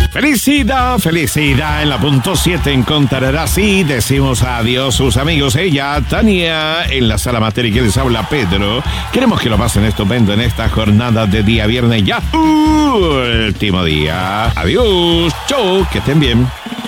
Felicidad en la punto 7 en Contararasí. Decimos adiós sus amigos. Ella, Tania, en la sala materia que les habla Pedro. Queremos que lo pasen estupendo en esta jornada de día viernes ya. Último día. Adiós. Chau, que estén bien.